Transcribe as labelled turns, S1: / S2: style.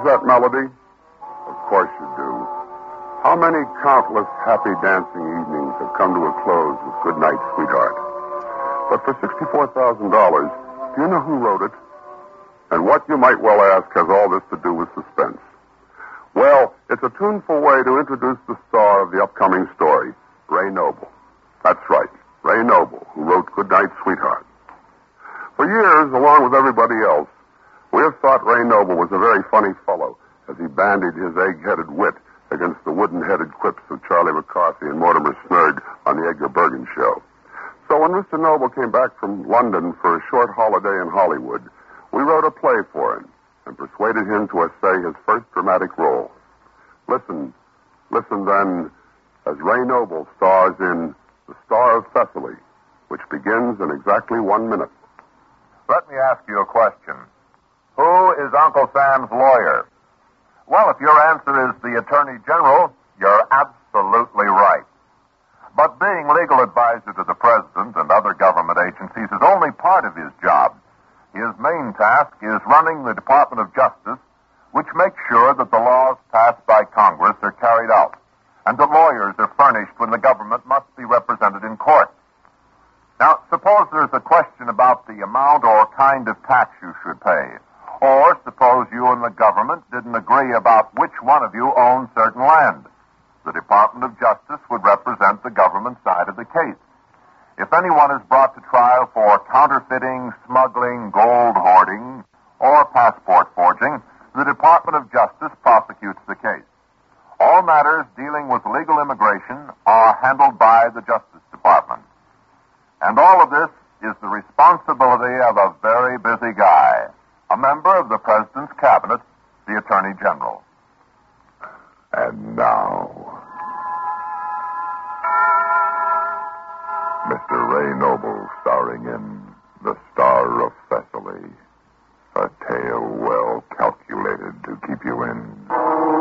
S1: recognize that melody? Of course you do. How many countless happy dancing evenings have come to a close with Goodnight, Sweetheart? But for $64,000, do you know who wrote it? And what, you might well ask, has all this to do with suspense? Well, it's a tuneful way to introduce the star of the upcoming story, Ray Noble. That's right, Ray Noble, who wrote Goodnight, Sweetheart. For years, along with everybody else, we have thought Ray Noble was a very funny fellow as he bandied his egg-headed wit against the wooden-headed quips of Charlie McCarthy and Mortimer Snurg on the Edgar Bergen show. So when Mr. Noble came back from London for a short holiday in Hollywood, we wrote a play for him and persuaded him to essay his first dramatic role. Listen then, as Ray Noble stars in The Star of Thessaly, which begins in exactly 1 minute.
S2: Let me ask you a question. Who is Uncle Sam's lawyer? Well, if your answer is the Attorney General, you're absolutely right. But being legal advisor to the President and other government agencies is only part of his job. His main task is running the Department of Justice, which makes sure that the laws passed by Congress are carried out, and that lawyers are furnished when the government must be represented in court. Now, suppose there's a question about the amount or kind of tax you should pay. Or suppose you and the government didn't agree about which one of you owned certain land. The Department of Justice would represent the government side of the case. If anyone is brought to trial for counterfeiting, smuggling, gold hoarding, or passport forging, the Department of Justice prosecutes the case. All matters dealing with legal immigration are handled by the Justice Department. And all of this is the responsibility of a very busy guy, a member of the President's Cabinet, the Attorney General.
S1: And now, Mr. Ray Noble, starring in The Star of